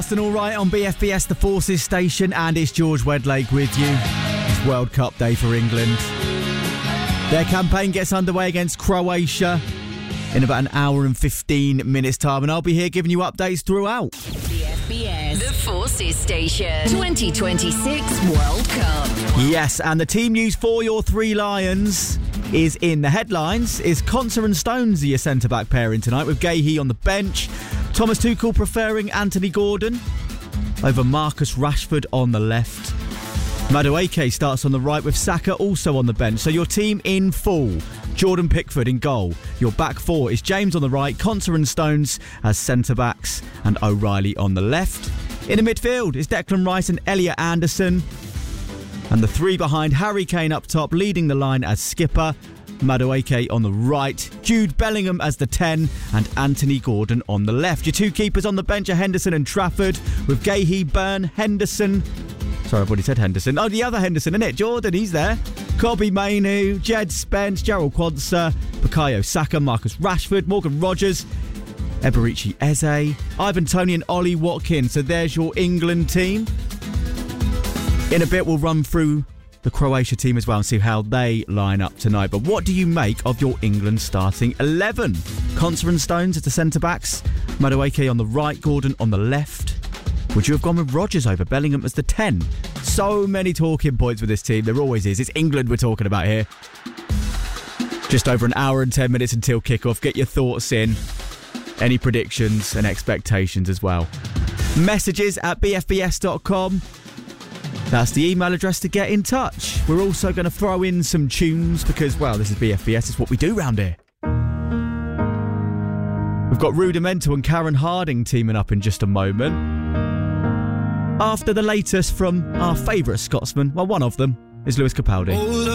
And all right on BFBS, the Forces station, and it's George Wedlake with you. It's World Cup day for England. Their campaign gets underway against Croatia in about an hour and 15 minutes time, and I'll be here giving you updates throughout. BFBS, the Forces station, 2026 World Cup. Yes, and the team news for your Three Lions is in the headlines. Is Konsa and Stones your centre-back pairing tonight, with Gahey on the bench? Thomas Tuchel preferring Anthony Gordon over Marcus Rashford on the left. Madueke starts on the right, with Saka also on the bench. So your team in full: Jordan Pickford in goal. Your back four is James on the right, Konsa and Stones as centre-backs, and O'Reilly on the left. In the midfield is Declan Rice and Elliot Anderson. And the three behind: Harry Kane up top, leading the line as skipper. Madueke on the right, Jude Bellingham as the 10, and Anthony Gordon on the left. Your two keepers on the bench are Henderson and Trafford, with Gahey, Byrne, Henderson. Sorry, I've already said Henderson. Oh, the other Henderson, isn't it? Jordan, he's there. Kobbie Mainoo, Jed Spence, Gerald Quansah, Bukayo Saka, Marcus Rashford, Morgan Rogers, Eberici Eze, Ivan Toney and Ollie Watkins. So there's your England team. In a bit, we'll run through the Croatia team as well and see how they line up tonight. But what do you make of your England starting 11? Konsa and Stones as the centre-backs, Madueke on the right, Gordon on the left. Would you have gone with Rodgers over Bellingham as the 10? So many talking points with this team. There always is. It's England we're talking about here. Just over an hour and 10 minutes until kick-off. Get your thoughts in. Any predictions and expectations as well. Messages at bfbs.com. That's the email address to get in touch. We're also going to throw in some tunes because, well, this is BFBS. It's what we do round here. We've got Rudimental and Karen Harding teaming up in just a moment. After the latest from our favourite Scotsman, well, one of them is Lewis Capaldi.